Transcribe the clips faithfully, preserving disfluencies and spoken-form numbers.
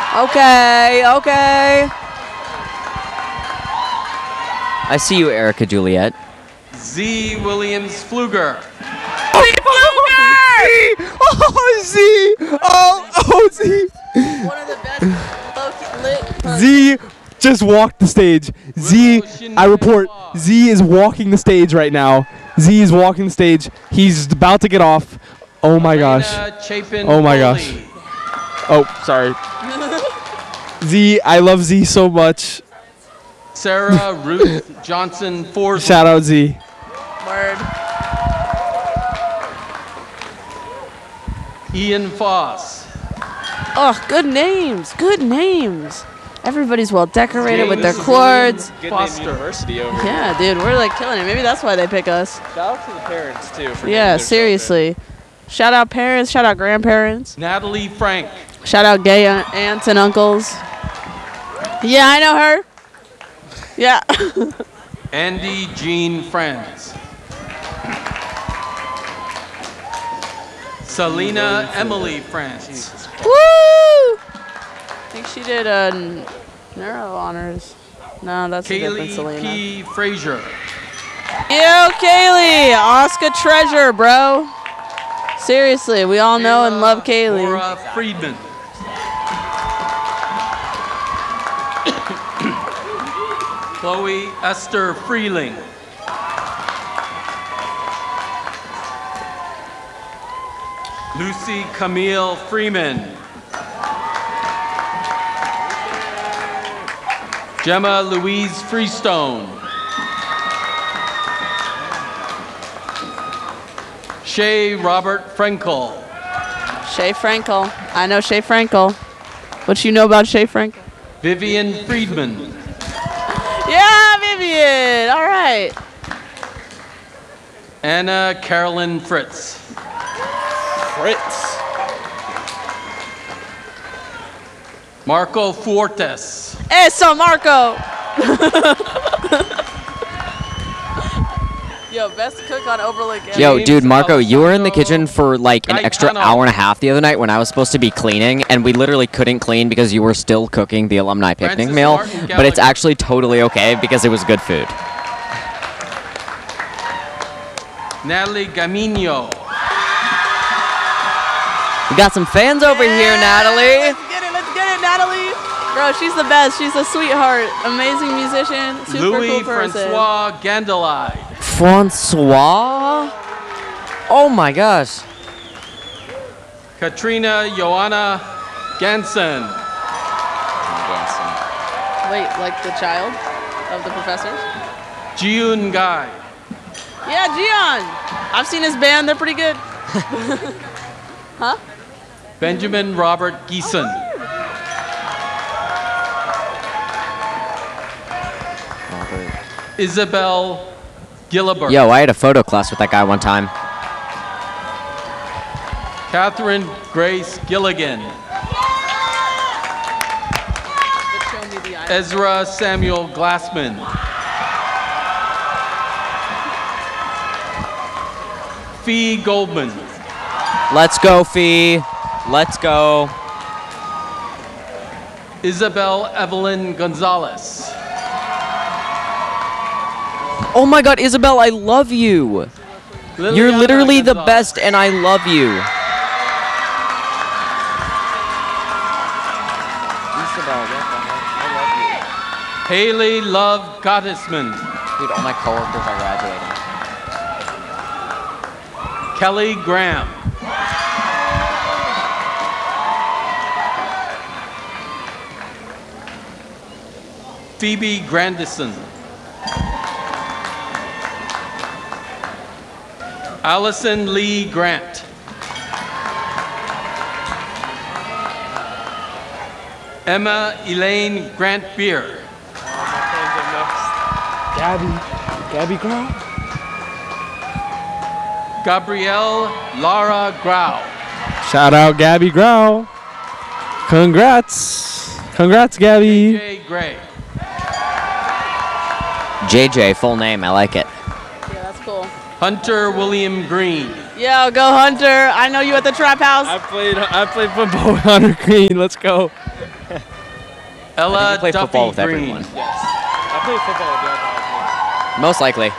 Okay, okay. I see you, Erica Juliet. Z. Williams Pfluger. Oh, Z! Oh, oh, Z! One of the best lit. Z just walked the stage. Z, I report, Z is walking the stage right now. Z is walking the stage. He's about to get off. Oh my gosh. Oh my gosh. Oh, sorry. Z, I love Z so much. Sarah Ruth Johnson Ford. Shout out Z. Word. Ian Foss. Oh, good names. Good names. Everybody's well decorated with their cords. Good name university over here. Yeah, dude, we're like killing it. Maybe that's why they pick us. Shout out to the parents too for Yeah, naming their seriously. Shout out parents. Shout out grandparents. Natalie Frank. Shout out gay aunt- aunts and uncles. Yeah, I know her. Yeah. Andy Jean Franz. Selena Emily France. Woo! I think she did uh, n- neuro honors. No, that's a different Kaylee Selena. P. Frazier. Yo, Kaylee, Oscar treasure, bro. Seriously, we all know and love Kaylee. Laura Friedman. Chloe Esther Freeling. Lucy Camille Freeman. Gemma Louise Freestone. Shay Robert Frankel. Shay Frankel. I know Shay Frankel. What you know about Shay Frankel? Vivian Friedman. Yeah, Vivian. All right. Anna Carolyn Fritz. Fritz. Marco Fuertes. Eso, Marco. Yo, best cook on Overlook. ever. Yo, dude, Marco, you were in the kitchen for like an extra hour and a half the other night when I was supposed to be cleaning, and we literally couldn't clean because you were still cooking the alumni picnic Francis meal. Martin But it's Gallagher. actually totally okay because it was good food. Natalie Gamino. We got some fans over here, Natalie. Let's get it, let's get it, Natalie. Bro, she's the best. She's a sweetheart. Amazing musician. Super Louis cool person. Francois Gandelai. Francois? Oh my gosh. Katrina Joanna Gansen. Wait, like the child of the professors? Jiun Gai. Yeah, Gian. I've seen his band. They're pretty good. Huh? Benjamin Robert Geeson. Isabel Gillibert. Yo, I had a photo class with that guy one time. Catherine Grace Gilligan. Ezra Samuel Glassman. Fee Goldman. Let's go, Fee. Let's go. Isabel Evelyn Gonzalez. Oh my god, Isabel, I love you. You're Liliana literally the Gonzalez. best, and I love you. Isabel, what the heck? I love Haley Love Gottesman. Dude, all my coworkers are graduating. Kelly Graham. Phoebe Grandison. Allison Lee Grant. Emma Elaine Grant Beer. Gabby. Gabby girl. Gabrielle Lara Grau. Shout out Gabby Grau. Congrats. Congrats, Gabby. Jay Gray. J J, full name, I like it. Yeah, that's cool. Hunter William Green. Yo, go Hunter. I know you at the trap house. I played I played football with Hunter Green. Let's go. Ella play Duffy football with Green. everyone. Yes. I played football with the other Most likely.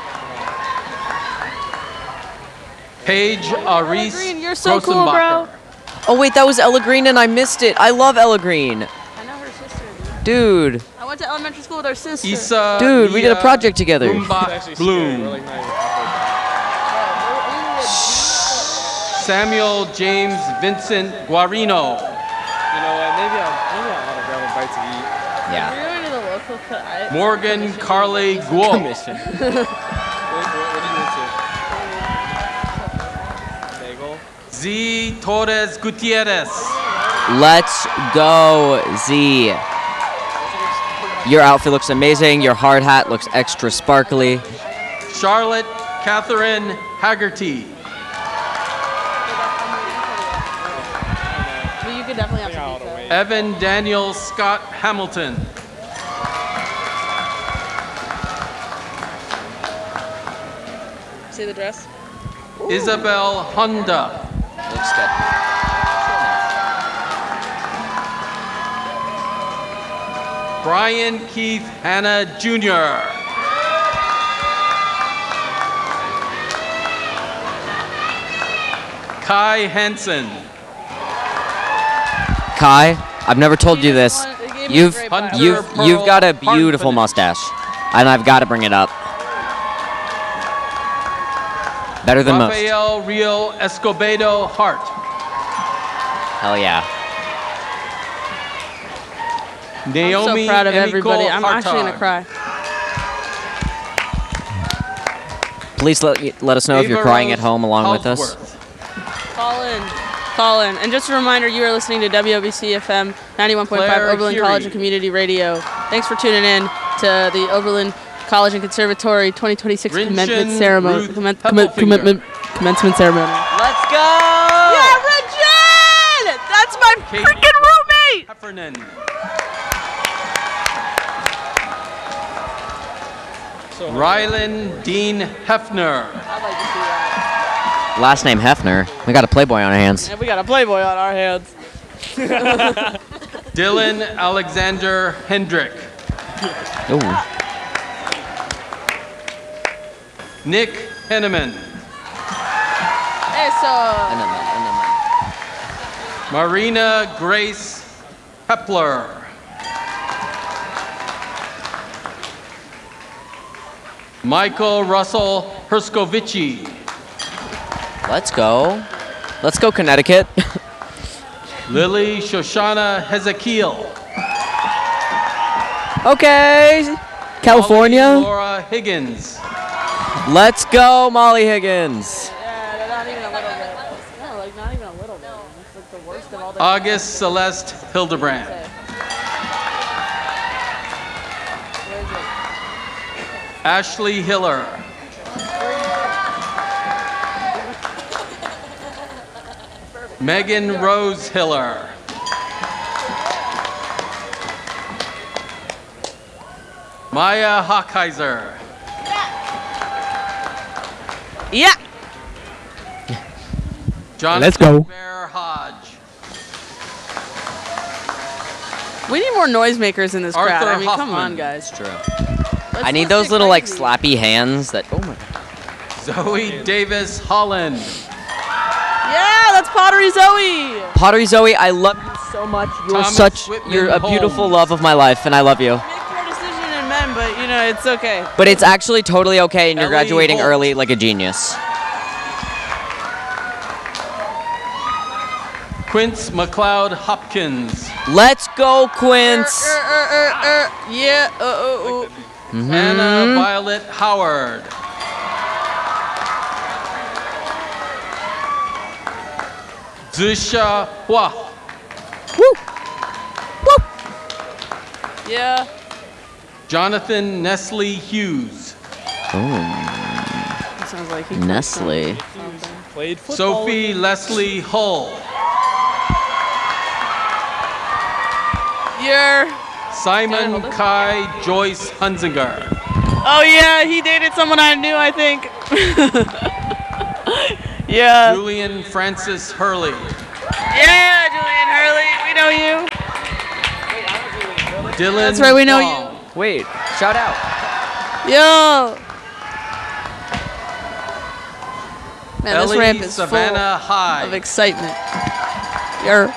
Paige Aris Green, you're so cool, bro. Oh wait, that was Ella Green and I missed it. I love Ella Green. I know her sister. Dude. I went to elementary school with her sister. Isa Dude, we did a Nia project together. Rumbach Bloom. Samuel James Vincent Guarino. You know what? Maybe I'll maybe I'll have to grab a bite to eat. Yeah. We're going to the local cut. I- Morgan Carly Guo. Commission. what, what, what are you into? Bagel. Z Torres Gutierrez. Let's go, Z. Your outfit looks amazing. Your hard hat looks extra sparkly. Charlotte Catherine Haggerty. Well, you could definitely have Yeah, to I'll beat wait. Evan Daniel Scott Hamilton. that. See the dress? Isabel Honda. Looks good. Brian Keith Hanna Junior Kai Hansen. Kai, I've never told you this. They gave me a You've great bio. you've Pearl you've got a beautiful Hartman. mustache, and I've got to bring it up. Better than most. Rafael Rio Escobedo Hart. Hell yeah. Naomi I'm so proud of Emiko everybody. I'm actually going to Hartog. cry. Please let let us know if you're Ava crying Rose at home along with us. Halsworth. Call in. Call in. And just a reminder, you are listening to W O B C F M ninety-one point five Claire Oberlin Curie. College and Community Radio. Thanks for tuning in to the Oberlin College and Conservatory twenty twenty-six Rinchen commencement ceremony. Ruth Commen- commen- Heffelfinger. commitment, commencement ceremony. Let's go! Yeah, Regine! That's my Kate freaking roommate! Heffernan. Rylan Dean Hefner. I'd like to see that. Last name Hefner. We got a Playboy on our hands. And we got a Playboy on our hands. Dylan Alexander Hendrick. Ooh. Nick Henneman. Hey, so... Marina Grace Hepler. Michael Russell Herskovici. Let's go. Let's go, Connecticut. Lily Shoshana Hezekiel. Okay. California. Molly Laura Higgins. Let's go, Molly Higgins. Yeah, not even a little bit. No, like not even a little bit. It's like the worst of all the... August Celeste Hildebrand. Where is it? Ashley Hiller. Megan Rose Hiller. Maya Hockheiser. Yeah! Jonathan Let's go. Bear Hodge. We need more noisemakers in this crowd. Arthur I mean, come Hoffman. on, guys. True. Let's- I need let's those get little like crazy. slappy hands that. Oh my. Zoe Davis Holland. Yeah, that's Pottery Zoe. Pottery Zoe, I love you so much. You're Thomas such. Whitman You're a beautiful Holmes. love of my life, and I love you. Make your decision in men, but you know it's okay. But it's actually totally okay, and you're Ellie graduating Holt. early like a genius. Quince McLeod Hopkins. Let's go, Quince. Er, er, er, er. Yeah. Uh, uh, uh. Mm-hmm. Anna Violet Howard. Zusha Hua. Yeah. Jonathan Nestle Hughes. That sounds like he plays Nestle. something. Played football. Sophie Leslie Hull. You're. Simon hold it? Kai Joyce Hunzinger. Oh yeah, he dated someone I knew. I think. yeah. Julian Francis Hurley. Yeah, Julian Hurley. We know you. Dylan That's right, we know Wong. Wait, shout out. Yo. Man, this Ellie ramp is Savannah full High. of excitement. Yer.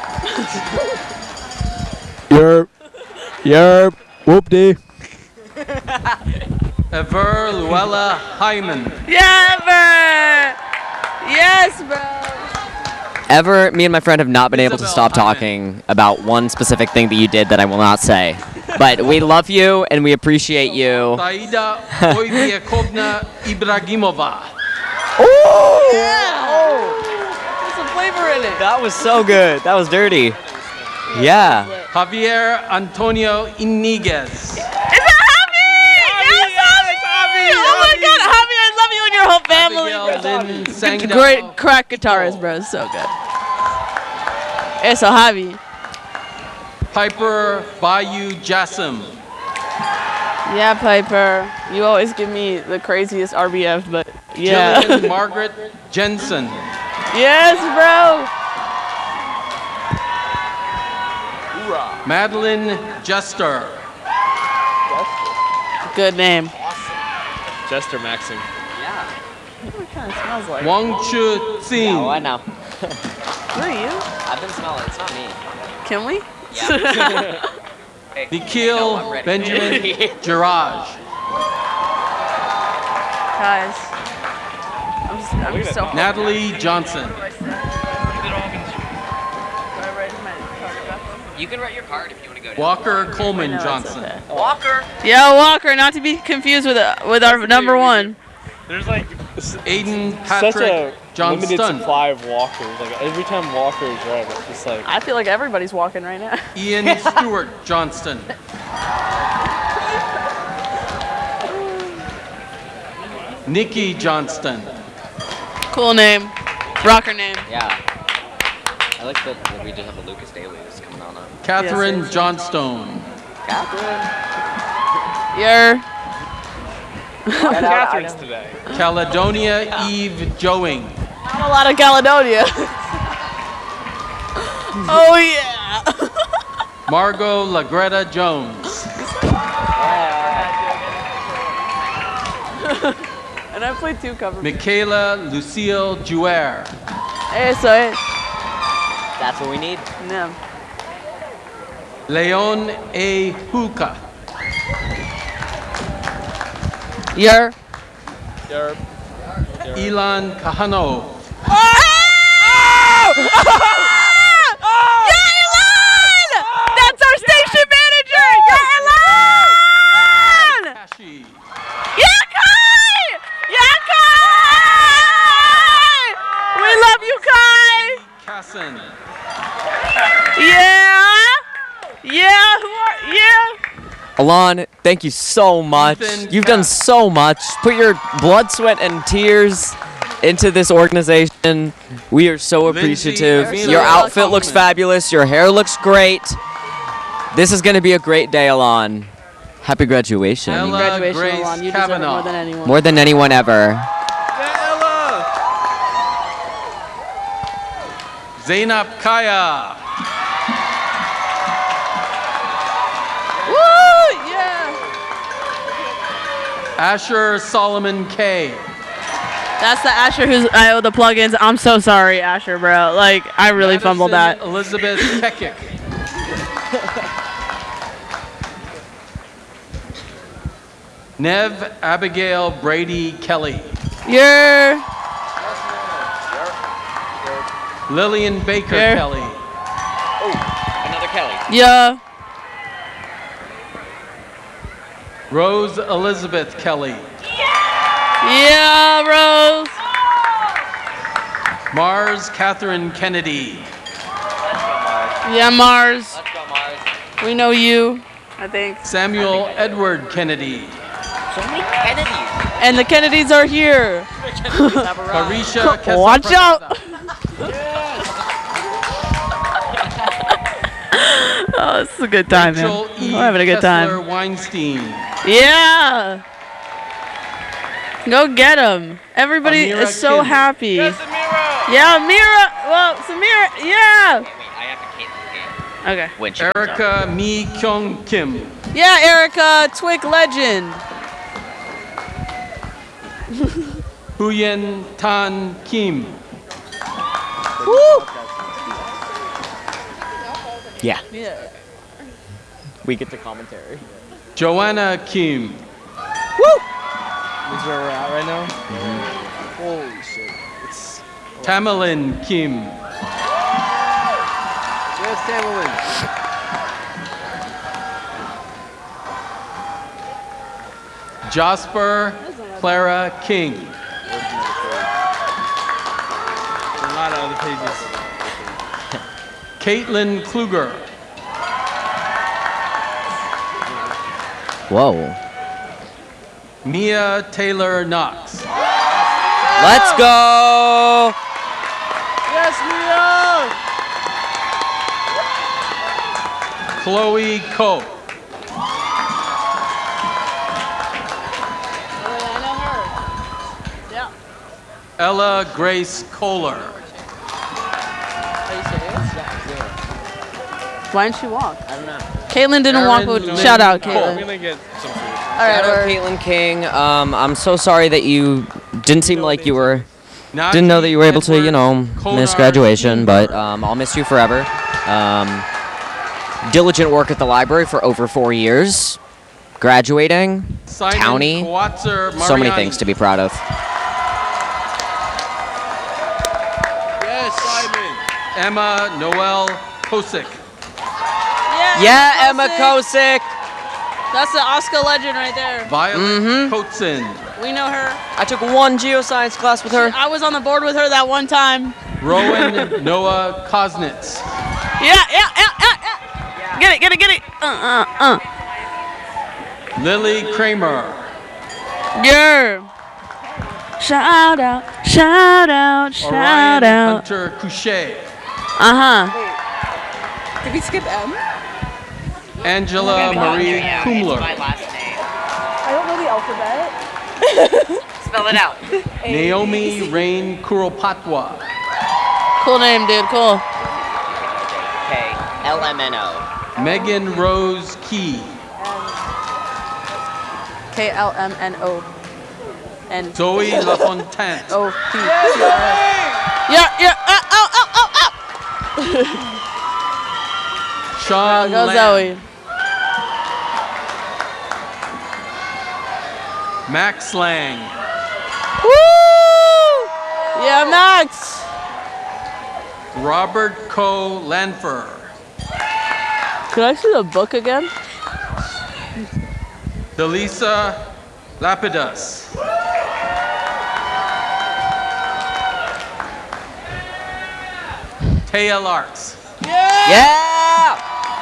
Yerp. Yerp. Whoop-dee. Ever Luella Hyman. Yeah, Ever. Yes, bro. Ever, me and my friend have not been able to Isabel stop Hyman. talking about one specific thing that you did that I will not say. But we love you and we appreciate you. Taida Oyviekovna Ibrahimova. There's some flavor in it. That was so good. That was dirty. Yeah. Javier Antonio Iniguez. Is it Javi? Yes, Javi! Oh my God, Javi, I love you and your whole family. Abigail Lynn Sangdal. Great crack guitarist, bro. It's so good. Hey, so Javi. Piper Bayou Jassim. Yeah, Piper. You always give me the craziest R B F, but yeah. Jillian Margaret Jensen. Yes, bro. Madeline Jester. Good name. Jester Maxing. What kind of smells like? Wang Chu Tsing. Oh, I know. Who are you? I've been smelling. It's not me. Can we? Nikhil Benjamin Girage. Guys. I'm just, I'm just so Natalie Johnson. You can write your card if you want to go. Walker Coleman No, it's Johnson. okay. Walker. Yeah, Walker, not to be confused with uh, with our number one. There's like Aiden such a Patrick limited Johnston. supply of walkers. Like every time Walker is red, it's just like I feel like everybody's walking right now. Ian Stewart Johnston. Nikki Johnston. Cool name. Rocker name. Yeah. I like that that we just have a Lucas Daly who's coming on up. Catherine Yes, yes. Johnstone. You're Catherine's today. Caledonia Eve Joing. not a lot of Caledonia. Oh yeah. Margot Lagretta Jones. And I played two covers. Michaela Lucille Jouer. Hey, so hey. That's what we need. No. Leon A. Huka. You're. Yerp. Elon Kahano. Oh! Yeah, Elon! That's our station manager! Yeah, Elon! Kashi. Yeah, Kai! Yeah, Kai! We love you, Kai! Kasson. Yeah! Yeah, who are, yeah! Alon, thank you so much. Ethan You've done Kapp. so much. Put your blood, sweat, and tears into this organization. We are so Lindsay appreciative. Avila Your outfit looks Kaufman. fabulous. Your hair looks great. This is going to be a great day, Alon. Happy graduation. Ella Graduation, Grace Elon. You deserve it Kavanaugh. more than anyone. More than anyone ever. Zainab Kaya. Woo! Yeah! Asher Solomon K. That's the Asher who's I owe the plugins. I'm so sorry, Asher, bro. Like, I really fumbled that. Madison Elizabeth Kekic. Nev Abigail Brady Kelly. You're. Lillian Baker Here. Kelly. Another Kelly. Yeah. Rose Elizabeth Kelly. Yeah, Rose. Mars Catherine Kennedy. Yeah, Mars. Let's go, Mars. We know you, I think. Samuel Edward Kennedy. So many Kennedys. And the Kennedys are here. Carisha Watch Quesaprada. out. Oh, this is a good time, man. Rachel E. We're having a good Kessler time. Weinstein. Yeah. Go get them. Everybody Amira is so Kim. happy. Yeah, Amira. Well, Samira. Yeah. Wait, I have to cancel the game. Okay. when she comes up. Erica Mi Kyung Kim. Yeah, Erica, Twick legend. Huyen Tan Kim. Woo! Yeah, Yeah. we get the commentary. Joanna Kim. This is where we're at right now. Holy shit. It's Tamerlane Kim. Yes, Tamerlane. Jasper Clara King. There's a lot of other pages. Caitlin Kluger. Whoa. Mia Taylor Knox. Let's go! Yes, Mia! Chloe Ko. I know her. Yeah. Ella Grace Kohler. Are you serious? Why didn't she walk? I don't know. Caitlin didn't walk. Aaron With, shout out, Lynn I'm Caitlin. gonna get some food. All right, Shout out word. Caitlin King. Um, I'm so sorry that you didn't seem like you were Najee didn't know that you were able to, you know, Edward miss Konar graduation, but Greenberg. um, I'll miss you forever. Um, diligent work at the library for over four years. Graduating, Simon county, Kowatser so many Mariani. things to be proud of. Yes, Simon. Emma Noel Kosick. Yeah, Emma Kosick. That's the Oscar legend right there. Violet Mhm. Kotzen. We know her. I took one geoscience class with her. I was on the board with her that one time. Rowan Noah Kosnitz. Yeah, yeah, yeah, yeah, yeah. Get it, get it, get it. Uh, uh, uh. Lily Kramer. Yeah. Shout out, shout out, shout Orion out. Hunter Couchet. Uh huh. Did we skip M? Angela Marie Kumler. I don't know the alphabet. Spell it out. Naomi Rain Kuropatwa. Cool name, dude. Cool. K L M N O. Megan Rose Key. K L M N O. And Zoe LaFontaine. O P. Yeah, yeah. Uh, oh, oh, oh, oh. Sean Go Lamb. Zoe. Max Lang. Woo! Yeah, Max. Robert Coe Lanfer. Could I see the book again? Delisa Lapidus. Taya Larks. Yeah!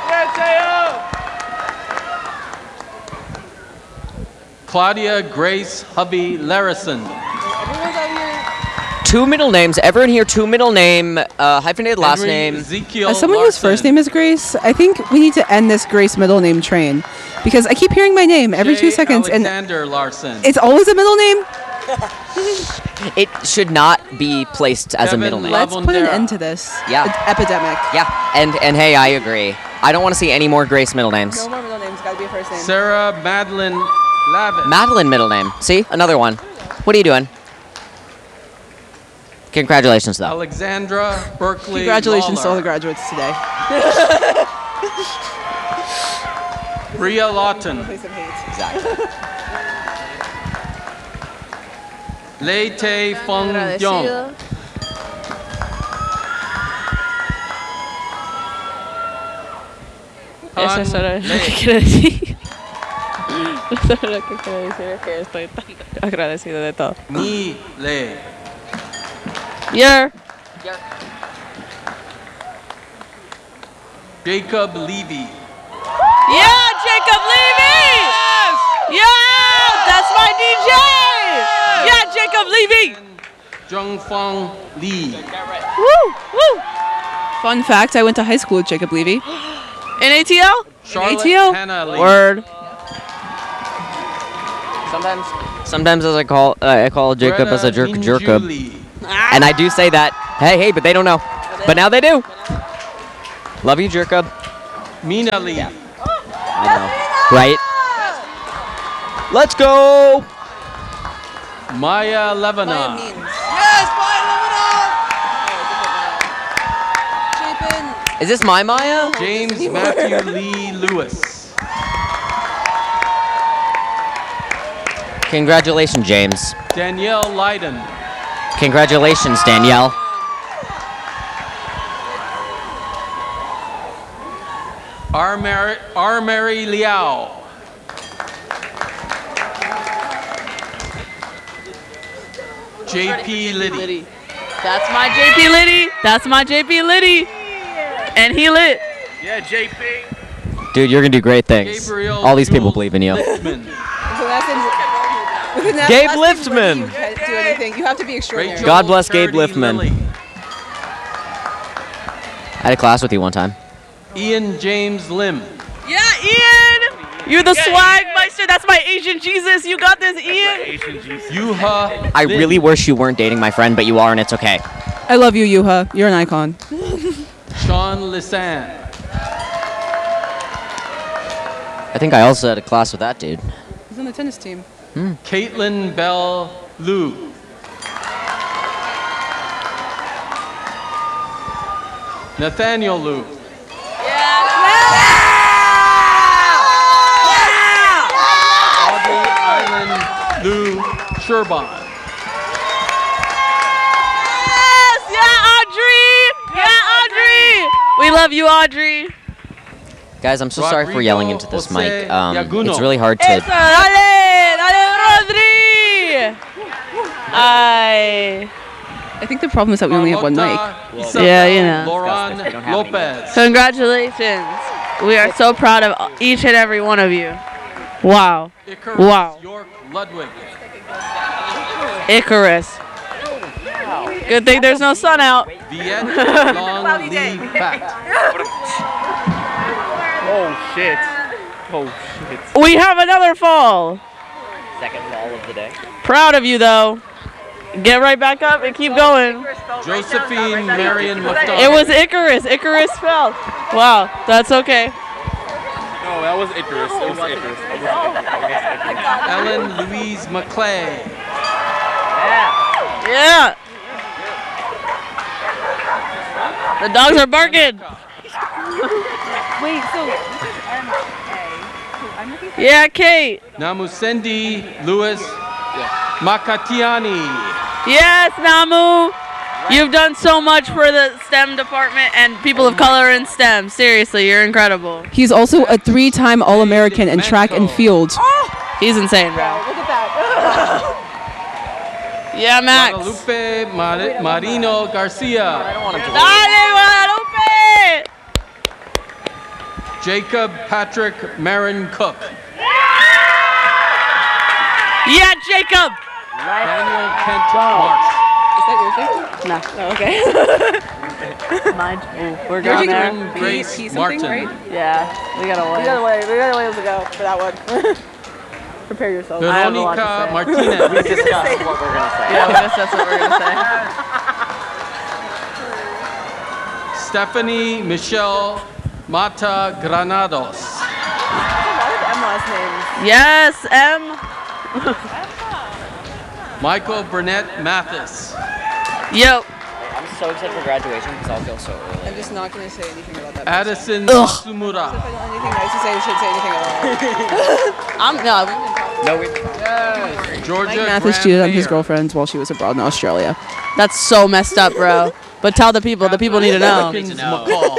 Claudia Grace Hubby Larison. Two middle names. Everyone here, two middle name, uh, hyphenated last Henry name. Ezekiel As someone whose first Larson. name is Grace, I think we need to end this Grace middle name train because I keep hearing my name every two Jay seconds and Alexander Larson. it's always a middle name. It should not be placed as Kevin a middle name. Love- Let's put an Lavondera. end to this Yeah. ep- epidemic. Yeah, and and hey, I agree. I don't want to see any more Grace middle names. No more middle names. Got to be a first name. Sarah Madeline Lavin. Madeline middle name. See, another one. What are you doing? Congratulations, though. Alexandra Berkeley Congratulations to all Lawler. the graduates today. Bria Lawton. Place of hate. Exactly. Lei Tae Fung Yong. Eso es Han lo Lei. que quiero decir. Eso es lo que quiero decir, es que estoy tan agradecido de todo. Ni Le. Yeah. Jacob Levy. Yeah, Jacob Levy! Yeah, that's my D J! Yeah, Jacob Levy! Jung Fong Lee. Woo, woo! Fun fact: I went to high school with Jacob Levy. In A T L? Charlotte A T L? Hannah Lee. Word. Sometimes, sometimes as I call, uh, I call Jacob as a jerk, Jacob, Ah. and I do say that. Hey, hey, but they don't know. But now they do. Love you, Jacob. Mina Lee. I know. Right? Let's go! Maya Levina. Is this my Maya? James Matthew Lee Lewis. Congratulations, James. Danielle Leiden. Congratulations, Danielle. R. Mary, R. Mary Liao. J P Liddy. That's my J P Liddy. That's my J P Liddy. And he lit. Yeah, J P. Dude, you're gonna do great things. Gabriel All these people Jules believe in you. Liftman. So that's in, within that Gabe last thing, when Liftman. You can't do anything. You have to be extraordinary. Rachel God bless Gabe Purdy Liftman. Lilly. I had a class with you one time. Ian James Lim. Yeah, Ian. You're the swag meister. That's my Asian Jesus. You got this, Ian. Asian Jesus. Yuha. I Lin. really wish you weren't dating my friend, but you are, and it's okay. I love you, Yuha. You're an icon. Sean Lisan. I think I also had a class with that dude. He's on the tennis team. Caitlin Bell Liu. Nathaniel Liu. Audrey Island Liu Sherban. Yes, yeah, Audrey. Yeah, Audrey. We love you, Audrey. Guys, I'm so sorry for yelling into this Rodrigo mic. Um, Yaguno. it's really hard Eso, to. dale, dale, Rodri. I. I think the problem is that we only have one mic. Isabel Yeah, you know. Lauren We don't have any. Lopez. Congratulations. We are so proud of each and every one of you. Wow. Icarus Wow. York Ludwig. Icarus. Good thing there's no sun out. Viet Long Lee Fat. Oh shit. Oh shit. We have another fall. Second fall of the day. Proud of you, though. Get right back up and keep going. Josephine Marion McDonald. It was Icarus. Icarus fell. Wow, that's okay. No, that was Icarus. It was Icarus. It was Icarus. Ellen Louise McClay. Yeah. The dogs are barking. Wait, so Yeah, Kate. Namusendi Louis Makatiani. Yes, Namu. You've done so much for the STEM department and people of color in STEM. Seriously, you're incredible. he's also a three-time All-American in track and field. He's insane, bro. Look at that. Yeah, Max. Guadalupe Mar- Marino Garcia. Dale, Guadalupe. Jacob Patrick Marin Cook. Yeah, Jacob. Daniel Kent Marsh. Is that your Jacob? No. Oh, okay. Mine. Ooh, we're Your going Jacob there. Catherine Grace P- P something, Martin. right? Yeah, we gotta wait. We gotta wait. We gotta wait to go for that one. Prepare yourself. I have a lot to Veronica say. Martinez. Discuss what we're gonna say. Yeah, we guess that's what we're gonna say. Stephanie Michelle Mata Granados. M last names. Yes, M. Michael Burnett Mathis. Yo. I'm so excited for graduation because I'll feel so early. I'm just not gonna say anything about that. Addison Ugh. If I Sumura. don't have anything nice to say, I shouldn't say anything at all. I'm no. No, we. Georgia Mike Mathis Grand cheated on his Mayor. girlfriend while she was abroad in Australia. That's so messed up, bro. But tell the people. The people need to know. Perkins McCall.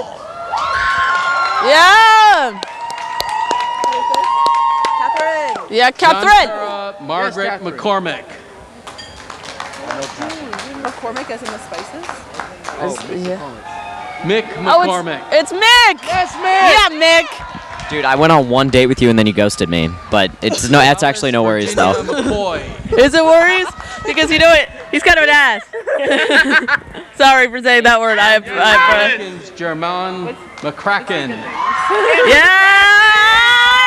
Yeah. Catherine! Yeah, Catherine. John Sarah Margaret McCormick. McCormick as in the spices? Mick Oh, McCormick. it's, it's Mick. Yes, Mick. Yeah, Mick. Dude, I went on one date with you and then you ghosted me. But it's no, that's actually no worries though. Virginia McCoy. Is it worries? Because you know it. He's kind of an ass. Sorry for saying that word. I. I Perkins German McCracken. yeah.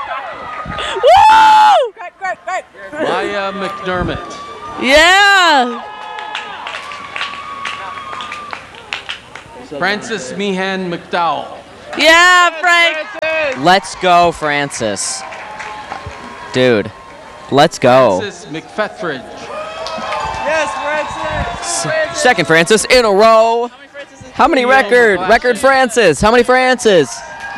Woo! Maya McDermott. Yeah. Francis Meehan McDowell. Yeah, rank. Let's go, Francis. Dude, let's go. Francis McFettridge. Second Francis in a row. How many record? Record Francis. How many Francis?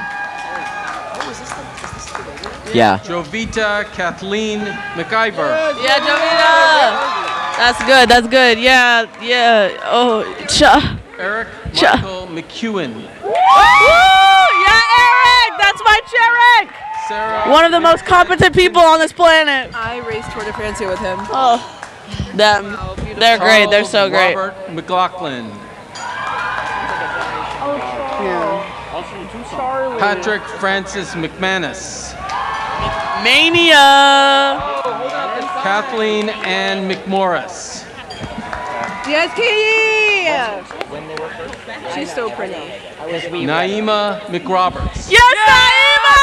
Yeah. Jovita Kathleen McIver. Yeah, Jovita. That's good. That's good. Yeah, yeah. Oh, cha. Eric Cha. Michael McEwen. Woo! Yeah, Eric. That's my Eric. Sarah. One of the most competent people on this planet. I raced Tour de France with him. Oh, them. They're great. They're so great. Robert McLaughlin. Patrick Francis McManus. Mania. Kathleen Ann McMorris. Yes, Katie! She's so pretty. Naima McRoberts. Yes, Naima!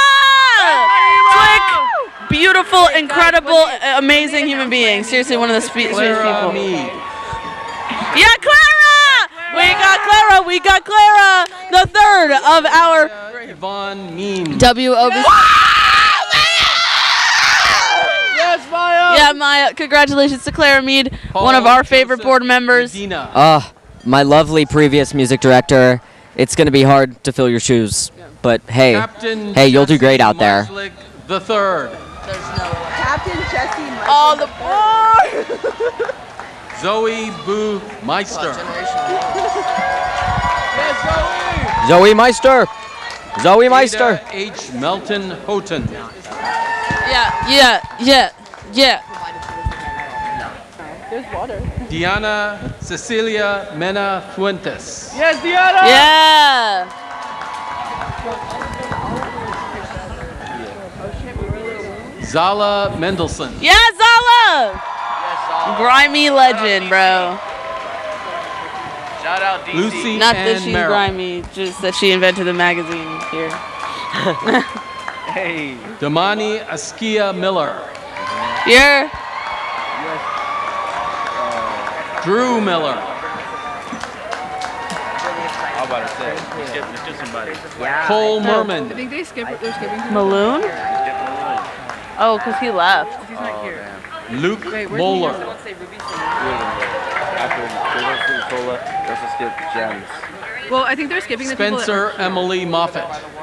Slick, beautiful, incredible, amazing human being. Seriously, one of the spe- sweetest Clara people. Mead. Yeah, Clara! We got Clara. We got Clara, the third of our Yvonne Mean. W O B. Yes, Maya. Yeah, Maya. Congratulations to Clara Mead, one of our favorite board members. Medina. Uh, my lovely previous music director. It's going to be hard to fill your shoes, but hey, Captain hey, you'll do Jesse great out there. Marslick the third. Captain Jesse Oh, the board. Zoe Boo Meister. Zoe Meister. Zoe Meister. Ada H. Melton Houghton. Yeah, yeah, yeah, yeah. Diana Cecilia Mena Fuentes. Yeah. Zala Mendelson. Yeah, Zala. Grimy legend, bro. Shout out D C. Lucy Not that Ann she's Merrill. grimy, just that she invented the magazine here. Hey. Damani Askia Miller. Yeah. Drew Miller. I'm about to say. Skip, skip somebody. Cole Merman. I think they skip. They're skipping. Maloon? Oh, because he left. He's not here. Luke Wait, where'd he Moeller. go? After they went through Cola, let's just skip Gems. Well, I think they're skipping the people that Spencer Emily Moffat.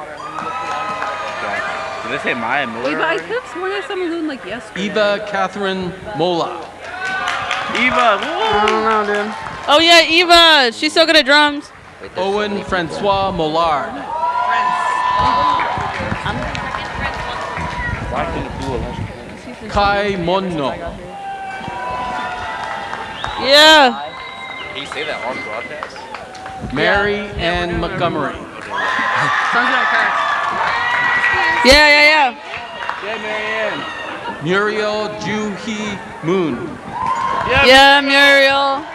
Did they say Maya Miller? Wait, but I already? could have sworn I saw Maloon like yesterday. Eva Catherine Mola. Eva. I don't know, dude. Oh, yeah, Eva. She's so good at drums. Owen Francois Mollard. Why couldn't it do a lunch? Kai Monno. Yeah. Can you say that on broadcast? Mary Ann Montgomery. Yeah, yeah, yeah. Yeah, Marianne. Muriel Juhi Moon. Yeah, Muriel.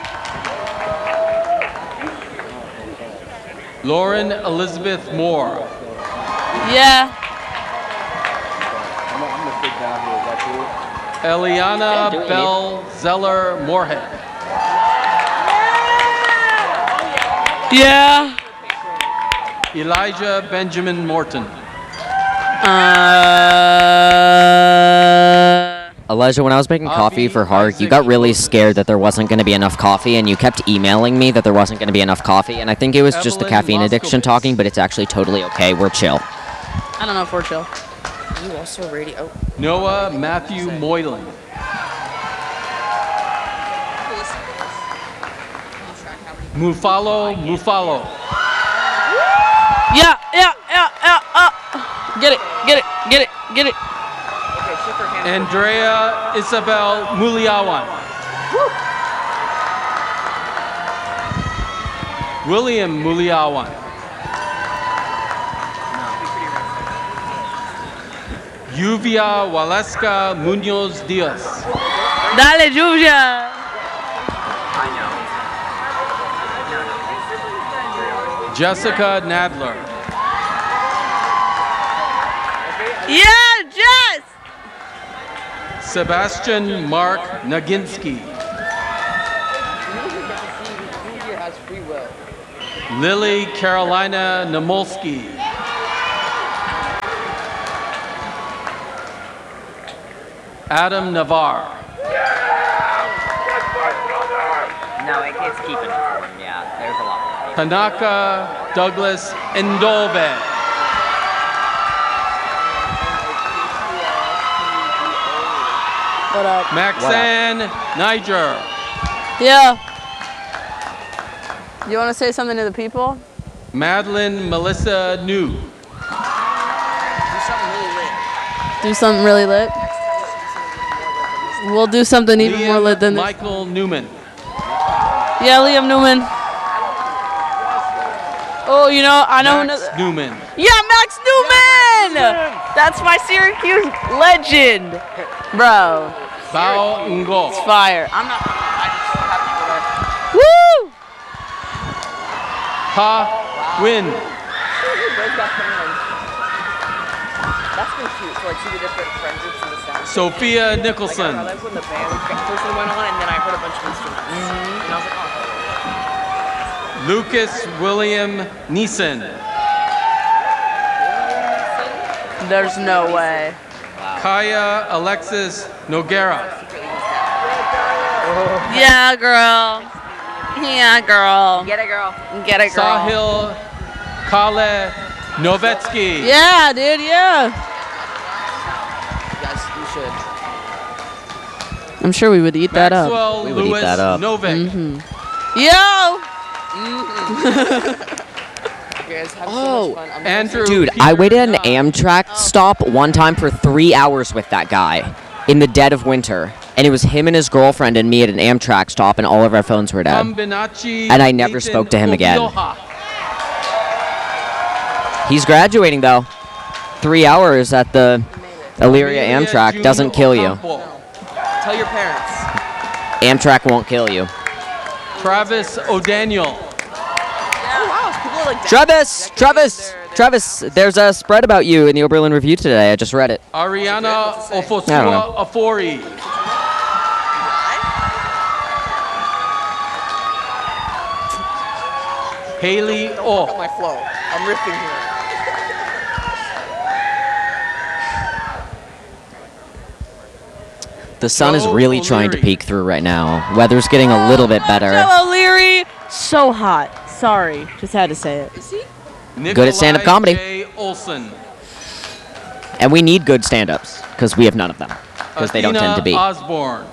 Lauren Elizabeth Moore. Yeah. I'm gonna, I'm gonna sit down here. Is that cool? Eliana Bell Zeller Moorhead. Yeah. Elijah Benjamin Morton. Uh. Elijah, when I was making coffee for Hark, you got really scared that there wasn't going to be enough coffee, and you kept emailing me that there wasn't going to be enough coffee, and I think it was just the Evelyn caffeine addiction Moskowitz. talking, but it's actually totally okay. We're chill. I don't know if we're chill. You also radio. Noah Matthew Moylan. Mufalo Mufalo. Yeah, yeah, yeah, yeah. Uh. Get it, get it, get it, get it. Andrea Isabel Muliawan. William Muliawan. Yuvia Waleska Munoz Diaz. Dale, Juvia. Jessica Nadler. Yeah, Jess. Sebastian Mark Naginski. Lily Carolina Namolski. Adam Navarre. No, it, it's keeping it for him. Yeah, there's a lot. Tanaka Douglas Ndove. What up? Maxan Niger. Yeah. You want to say something to the people? Madeline Melissa New. Do something really lit. We'll do something even Liam more lit than this. Michael Newman. Yeah, Liam Newman. Oh, you know, I know Max another. Newman. Yeah, Max Newman! That's my Syracuse legend. Bro, Bao Ngo. it's fire. I'm not. Woo! Ha Win. That's been cute to like see the different friend groups in the sound. Sophia Like, Nicholson. I like when the band first went on, and then I heard a bunch of instruments, and I was like, oh. Lucas William Neeson. There's no way. Kaya Alexis Noguera. Yeah, girl. Yeah, girl. Get it, girl. Get it, girl. Sahil Kale Novetsky. Yeah, dude, yeah. Yes, you should. I'm sure we would eat that up. Maxwell We would eat Lewis that up. Novik. Yo! You guys have Oh. so much fun. I'm Andrew Dude, Peter I waited at an Dunn. Amtrak stop one time for three hours with that guy in the dead of winter. And it was him and his girlfriend and me at an Amtrak stop, and all of our phones were dead. Kambinachi And I never Nathan spoke to him again. Obioha. He's graduating, though. Three hours at the Illyria Amelia Amtrak June doesn't kill you. Ocampo. Tell your parents. Amtrak won't kill you. Travis O'Daniel. Oh wow, people are like Travis! Travis! Travis, there's a spread about you in the Oberlin Review today. I just read it. Ariana I don't Ofosua know. Afori. Haley O. my flow. I'm riffing here. The sun is Joe really trying to O'Leary. peek through right now. Weather's getting a little bit better. Joe O'Leary, so hot. Sorry, just had to say it. Good at stand-up Nikolai comedy. J. Olson. And we need good stand-ups, because we have none of them. Because they don't tend to be. Osborne.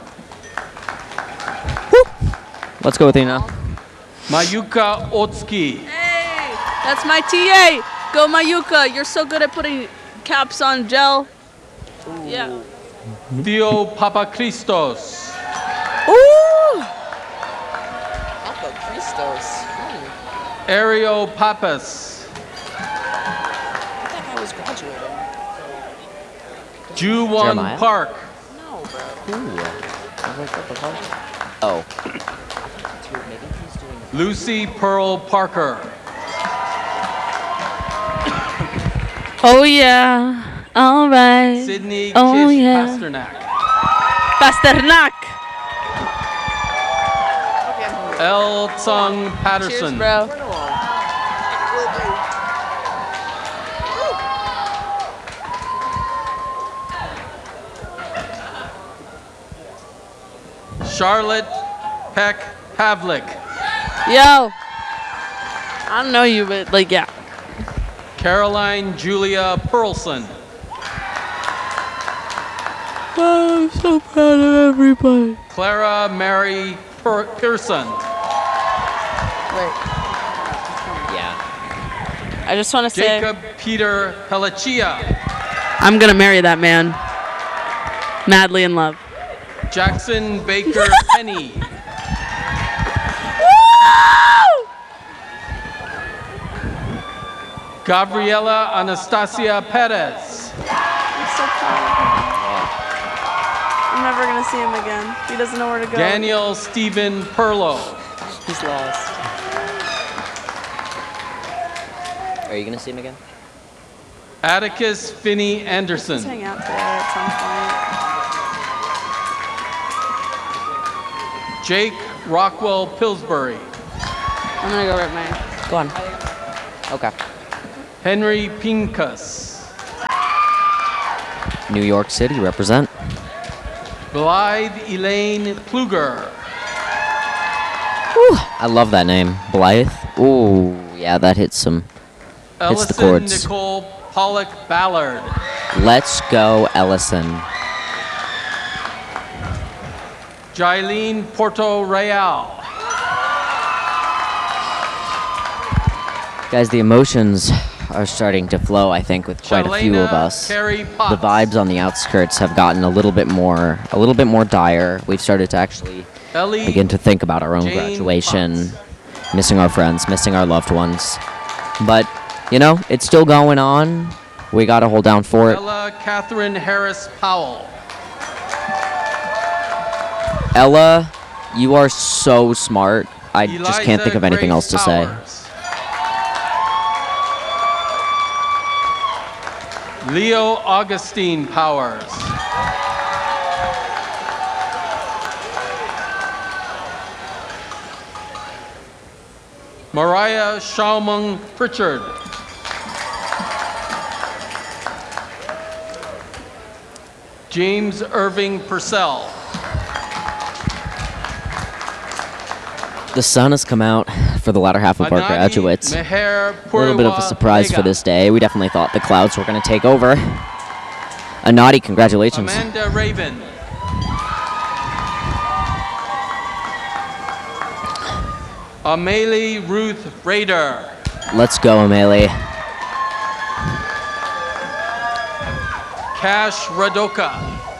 Let's go with Ina. Mayuka Otsuki. Hey, that's my T A. Go Mayuka, you're so good at putting caps on gel. Yeah. Theo Papachristos. Ooh! Papa Christos. Mm. Ario Papas. I thought I was graduating. Juwon Jeremiah? Park. No, bro. Oh. Lucy Pearl Parker. Oh yeah. All right. Sydney Oh, Kish yeah. Pasternak. Pasternak. L. Tsung Patterson. Cheers, bro. Charlotte Peck Pavlik. Yo. I don't know you, but like, yeah. Caroline Julia Pearlson. Oh, I'm so proud of everybody. Clara Mary per- Pearson. Yeah. I just want to say, Jacob Peter Pelliccia. I'm gonna marry that man. Madly in love. Jackson Baker Penny. Gabriela Anastasia Perez. I'm so proud of him. I'm never gonna see him again. He doesn't know where to go. Daniel Stephen Perlow. He's lost. Are you going to see him again? Atticus Finney Let's Anderson. hang out today at some point. Jake Rockwell Pillsbury. I'm gonna go rip my. Go on. Okay. Henry Pincus. New York City, represent. Blythe Elaine Pluger. Whew, I love that name, Blythe. Ooh, yeah, that hits some, hits the Ellison chords. Nicole Pollock Ballard. Let's go, Ellison. Jailene Porto Real. Guys, the emotions are starting to flow, I think, with quite a few of Shalana us. Carey Potts. The vibes on the outskirts have gotten a little bit more, a little bit more dire. We've started to actually Ellie begin to think about our own Jane graduation, Potts. missing our friends, missing our loved ones. But, you know, it's still going on. We got to hold down for it. Ella Catherine Harris Powell. Ella, you are so smart. I just can't Eliza think of anything Grace else to say. Powers. Leo Augustine Powers. Mariah Shaumung Pritchard. James Irving Purcell. The sun has come out for the latter half of our Anagi graduates. Meher A little bit of a Purwa surprise for Vega. this day. We definitely thought the clouds were going to take over. Anadi, congratulations. Amanda Raven. Amelie Ruth Rader. Let's go, Amelie. Cash Radoka.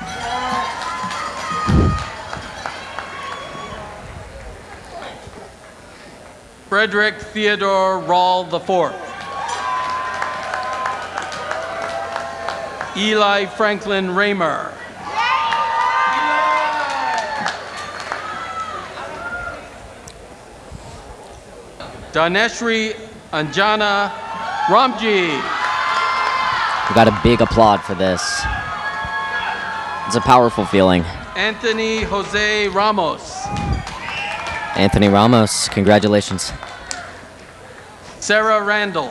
Frederick Theodore Rawl the fourth. Eli Franklin Raymer. Daneshri Anjana Ramji. We got a big applaud for this. It's a powerful feeling. Anthony Jose Ramos. Anthony Ramos, congratulations. Sarah Randall.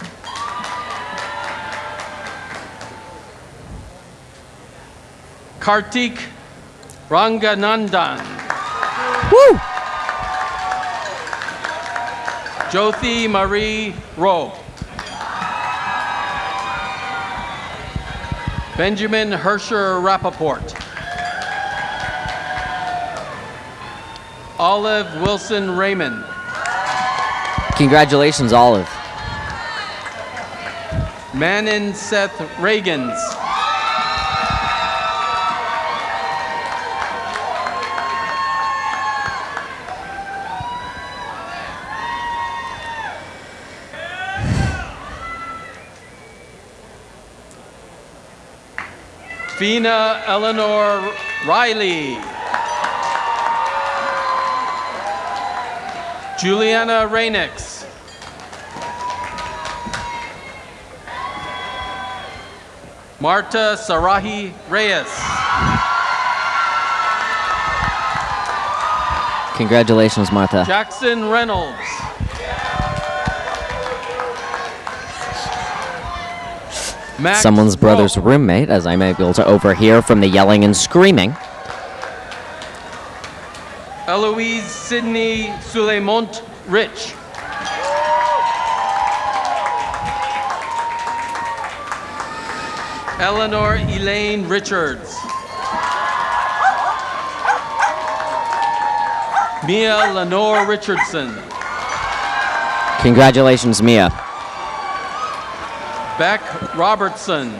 Kartik Ranganandan. Woo! Jyothi Marie Rowe. Benjamin Hersher Rappaport. Olive Wilson Raymond. Congratulations, Olive. Manon Seth Reagans. Fina Eleanor Riley. Juliana Rainix. Marta Sarahi Reyes. Congratulations, Martha. Jackson Reynolds. Max Someone's brother's Rowe. roommate, as I may be able to overhear from the yelling and screaming. Eloise Sidney Suleimont Rich. Eleanor Elaine Richards. Mia Lenore Richardson. Congratulations, Mia. Beck Robertson.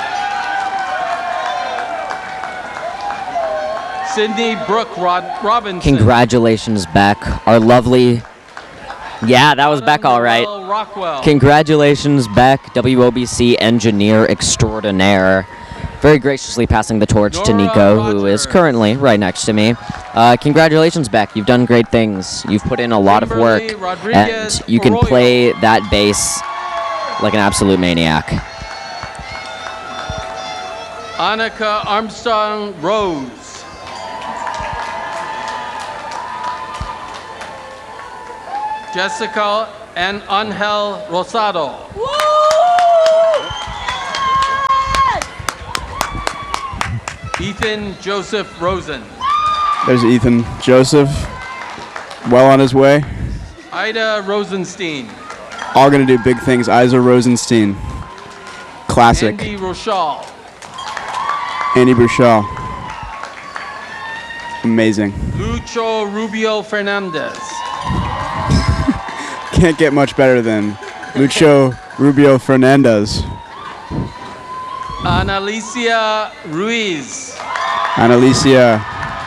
Sydney Brooke Rod- Robinson. Congratulations, Beck. Our lovely... Yeah, that was Beck, all right. Noel Rockwell. Congratulations, Beck, W O B C engineer extraordinaire. Very graciously passing the torch to Nora Nico, who is Rogers. currently right next to me. Uh, congratulations, Beck. You've done great things. You've put in a lot of work, Kimberly Rodriguez and you can Arroyo. play that bass like an absolute maniac. Annika Armstrong Rose. Jessica and Angel Rosado. Ethan Joseph Rosen. There's Ethan Joseph. Well on his way. Ida Rosenstein. All going to do big things. Isa Rosenstein. Classic. Andy Rochelle. Andy Bruchal. Amazing. Lucho Rubio Fernandez. Can't get much better than Lucho Rubio Fernandez. Analicia Ruiz. Analicia.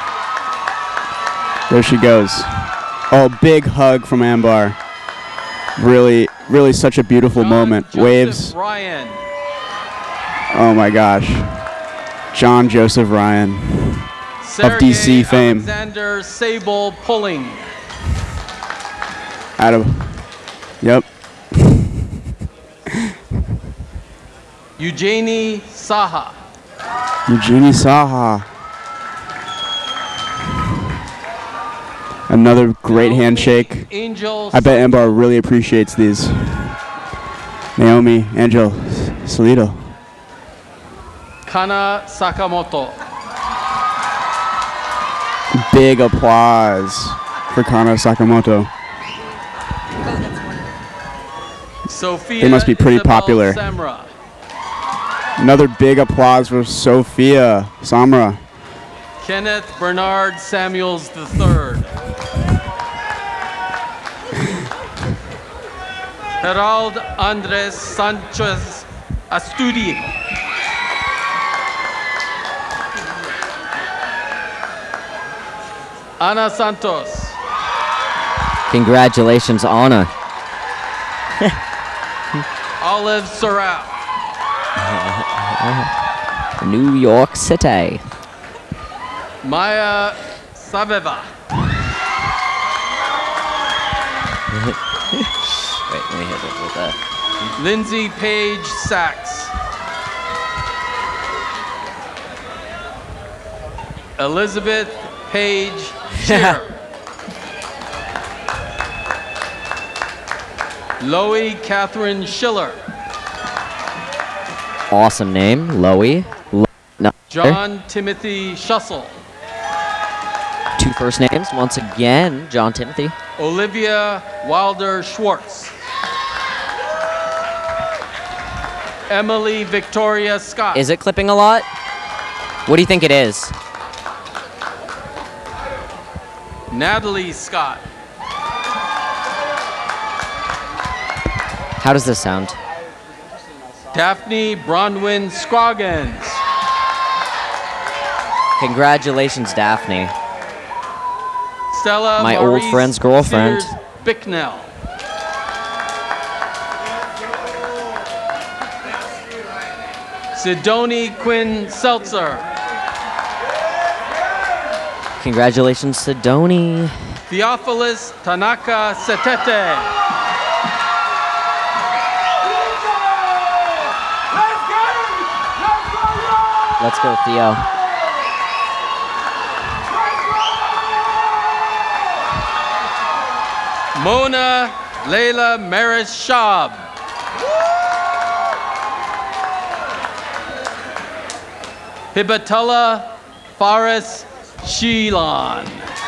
There she goes. Oh, big hug from Ambar. Really, really such a beautiful John moment. Joseph Waves. Ryan. Oh my gosh. John Joseph Ryan. Sergey Of D C fame. Alexander Sable Pulling. Out of. Yep. Eugenie Saha. Eugenie Saha. Another great Naomi handshake. Angel I bet Ambar really appreciates these. Naomi Angel Salido. Kana Sakamoto. Big applause for Kana Sakamoto. Sophia They must be pretty Isabel popular. Samra. Another big applause for Sophia Samra. Kenneth Bernard Samuels the third. Gerald Andres Sanchez Astudi. Ana Santos. Congratulations, Anna. Olive Surratt. New York City. Maya Saveva. Wait, let me hit it with that. Lindsay Page Sachs. Elizabeth Page Shearer. Loie Catherine Schiller. Awesome name, Loie. Lo- no. John Timothy Schussel. Two first names, once again, John Timothy. Olivia Wilder Schwartz. Emily Victoria Scott. Is it clipping a lot? What do you think it is? Natalie Scott. How does this sound? Daphne Bronwyn Scroggins. Congratulations, Daphne. Stella My old Maurice friend's girlfriend. Sears Bicknell. Sidonie Quinn Seltzer. Congratulations, Sidonie. Theophilus Tanaka Setete. Let's go, Theo. Mona Leila Maris Shab. Hibatullah Faris Shilon.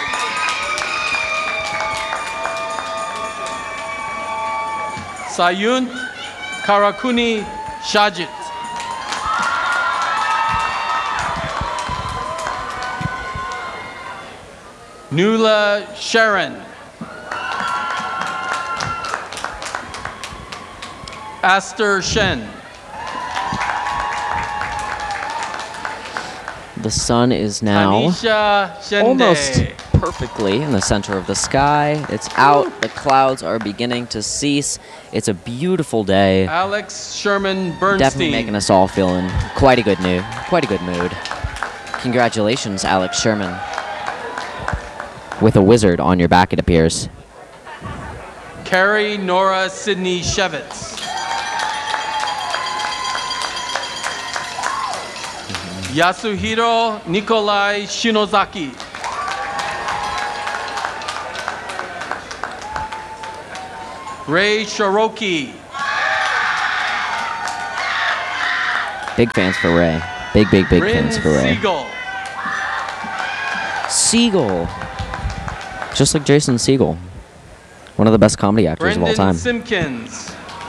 Sayunt Karakuni Shajit. Nula Sharon. Aster Shen. The sun is now Anisha Shende. almost perfectly in the center of the sky. It's out. The clouds are beginning to cease. It's a beautiful day. Alex Sherman Bernstein. Definitely making us all feel in quite a good mood. Quite a good mood. Congratulations, Alex Sherman. With a wizard on your back, it appears. Carrie Nora Sidney Shevitz. Yasuhiro Nikolai Shinozaki. Ray Shiroki. Big fans for Ray. Big, big, big Rin fans for Ray. Siegel. Siegel. Just like Jason Siegel. One of the best comedy actors Brendan of all time. Simpkins.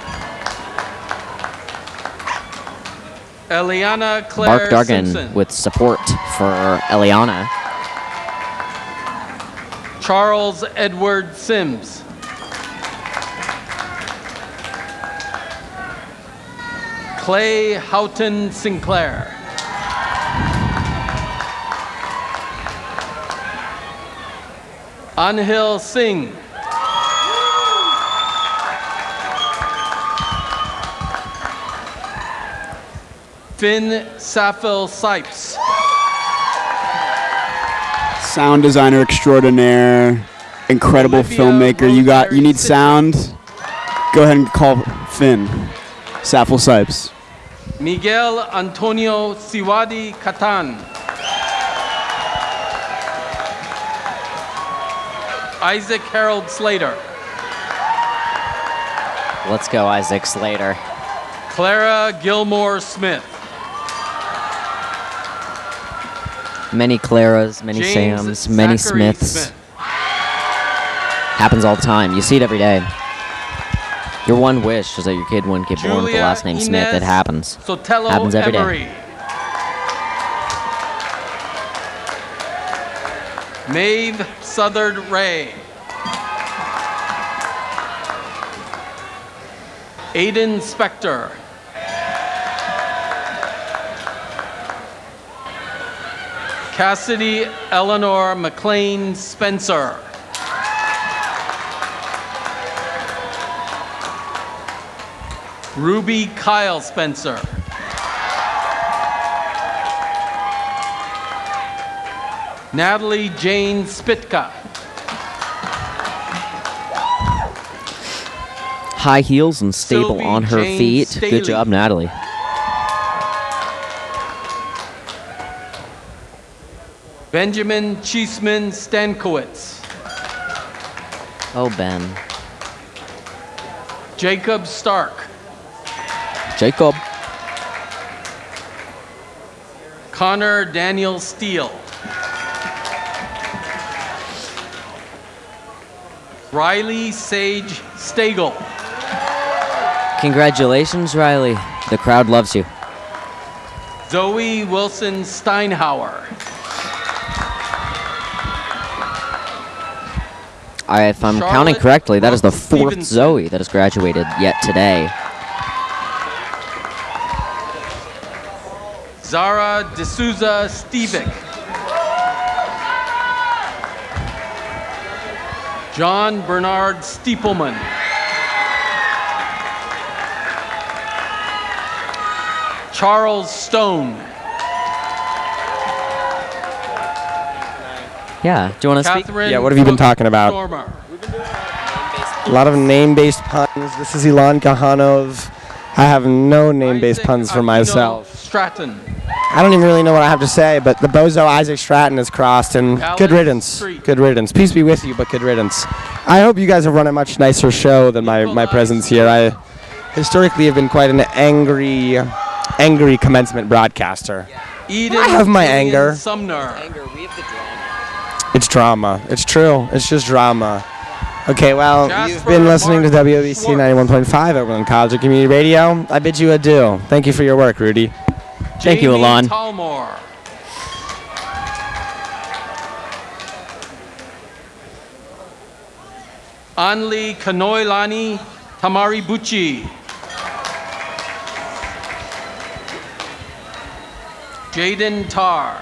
Eliana Claire Mark Dargan Simpson. with support for Eliana. Charles Edward Sims. Clay Houghton Sinclair. Anhil Singh. Finn Safil Sipes. Sound designer extraordinaire, incredible Olivia filmmaker. You got, you need Rosemary sound. Go ahead and call Finn. Safel Sipes. Miguel Antonio Siwadi Katan. Isaac Harold Slater. Let's go, Isaac Slater. Clara Gilmore Smith. Many Claras, many James Sams, many Zachary Smiths. Smith. Happens all the time. You see it every day. Your one wish is that your kid wouldn't get born with the Julia last name Smith. Inez It happens. Sotelo Happens every day. Emery. Maeve Southard Ray. Aiden Spector. Cassidy Eleanor McLean Spencer. Ruby Kyle Spencer. Natalie Jane Spitka. High heels and stable Sylvie on her Jane feet. Staley. Good job, Natalie. Benjamin Cheeseman Stankowitz. Oh, Ben. Jacob Stark. Jacob. Connor Daniel Steele. Riley Sage Stagel. Congratulations, Riley. The crowd loves you. Zoe Wilson Steinhauer. I, if I'm Charlotte counting correctly, that is the Brooke fourth Stevenson. Zoe that has graduated yet today. Zara D'Souza Stevick. John Bernard Stiepelman. Charles Stone. Yeah. Do you want to speak? Catherine Yeah, what have you been Cook talking about? Stormer. A lot of name-based puns. This is Ilan Kahanov. I have no name-based Isaac puns for Aquino myself. Stratton. I don't even really know what I have to say, but the bozo Isaac Stratton is crossed, and Alan good riddance. Street. Good riddance. Peace be with you, but good riddance. I hope you guys have run a much nicer show than my, my presence here. I historically have been quite an angry, angry commencement broadcaster. Eden I have my Gillian anger. Sumner. It's drama. It's true. It's just drama. Okay, well, you've Jasper been listening to Martin W O B C Schwartz. ninety-one point five Oberlin College of Community Radio. I bid you adieu. Thank you for your work, Rudy. Thank you, Jamie Alon. Talmore. Anli Kanoilani Tamari Bucci. Jaden Tar.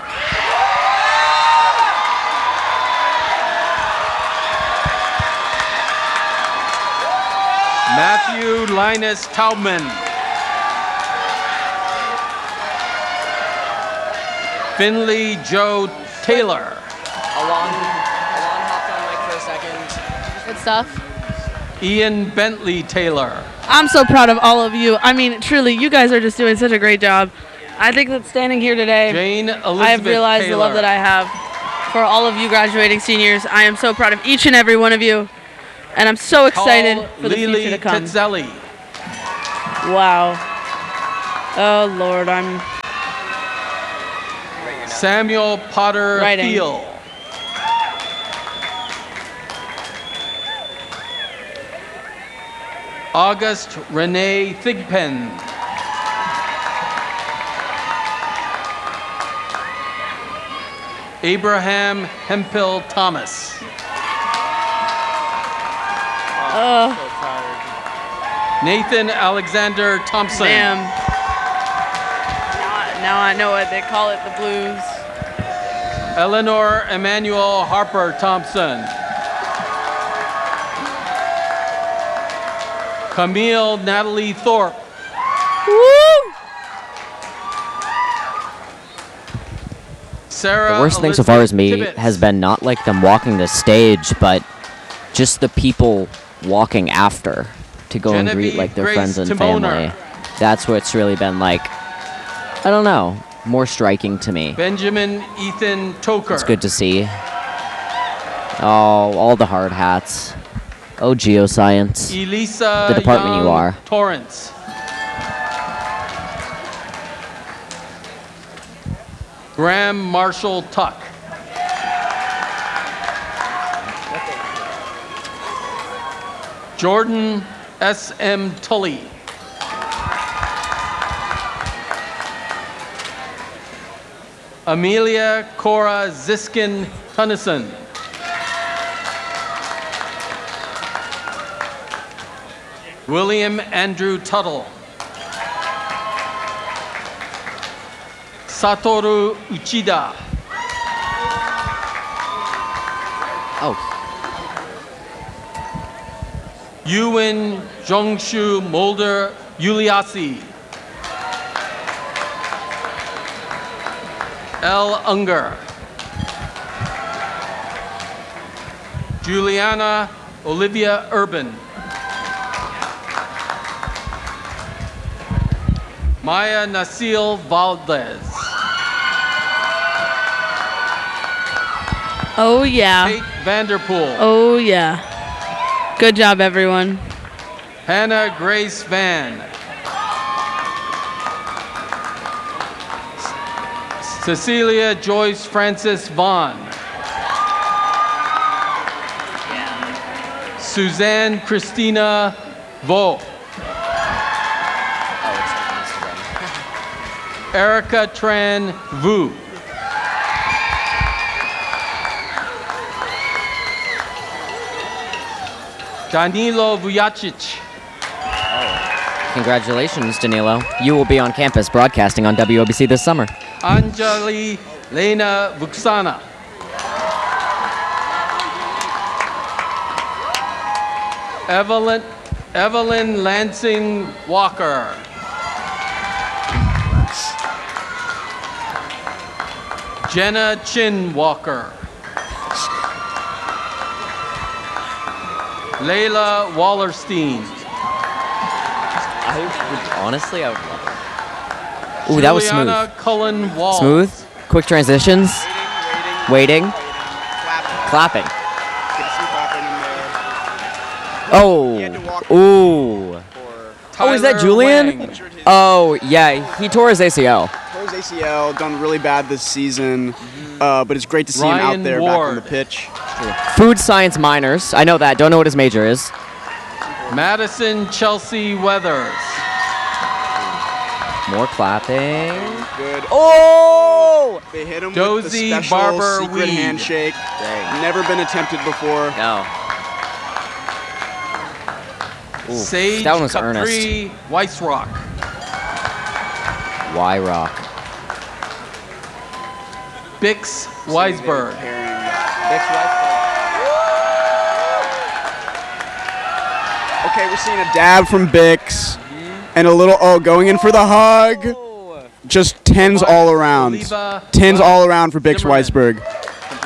Matthew Linus Taubman. Finley Joe Taylor. Alon, Alon hopped on mic for a second. Good stuff. Ian Bentley Taylor. I'm so proud of all of you. I mean, truly, you guys are just doing such a great job. I think that standing here today, Jane Elizabeth I have realized Taylor. the love that I have for all of you graduating seniors. I am so proud of each and every one of you, and I'm so excited Paul for the Lily future to come. Tetzelli. Wow. Oh, Lord, I'm... Samuel Potter Writing. Thiel. August Renee Thigpen. Abraham Hemphill Thomas. Oh, Nathan Alexander Thompson. damn. Now I, now I know what they call it, the Blues. Eleanor Emmanuel Harper Thompson. Camille Natalie Thorpe. Woo! Sarah The worst thing so far as me has been not like them walking the stage, but just the people walking after to go and greet Genevieve like their Grace friends and Timoner. family. That's what's really been like, I don't know, more striking to me. Benjamin Ethan Toker. It's good to see. Oh, all the hard hats. Oh, geoscience. Elisa The department you Young are. Torrance. Graham Marshall Tuck. Jordan S M Tully. Amelia Cora Ziskin Tunnison. William Andrew Tuttle. Satoru Uchida. Oh, Yuin Jongshu Mulder Uliasi. L. Unger. Juliana Olivia Urban. Maya Nasil Valdez. Oh, yeah. Kate Vanderpool. Oh, yeah. Good job, everyone. Hannah Grace Van. Cecilia Joyce Francis Vaughn. Suzanne Christina Vo. Erica Tran Vu. Danilo Vujacic. congratulations, Danilo. You will be on campus broadcasting on W O B C this summer. Anjali Lena Vuksana. Evelyn, Evelyn Lansing Walker. Jenna Chin Walker. Layla Wallerstein. I would, honestly, I would love it. Ooh, that was smooth. Juliana Cullen Wall. Smooth, quick transitions, waiting, clapping. Oh, ooh. Oh, is that Tyler Julian? Wang. Oh, yeah, he tore his A C L. Tore his A C L, done really bad this season, uh, but it's great to see him Ryan out there back on Ward. the pitch. Food science minors. I know that. Don't know what his major is. Madison Chelsea Weathers. More clapping. Good. Oh! They hit him Dozie with the special Barber secret Weed. handshake. Dang. Never been attempted before. No. Ooh, Sage that one was Capri Weissrock. Y Rock. Bix Weisberg. Okay, we're seeing a dab from Bix. And a little, oh, going in for the hug. Just tens all around. Oliva Tens all around for Bix Zimmerman. Weisberg.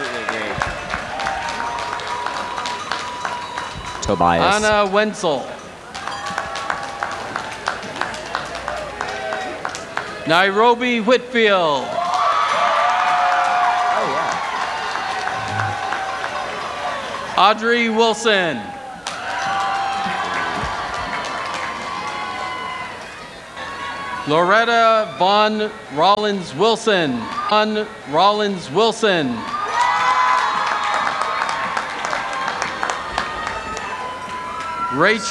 Tobias. Anna Wenzel. Nairobi Whitfield. Oh, yeah. Audrey Wilson. Loretta Von Rollins Wilson. Von Rollins Wilson. Rachel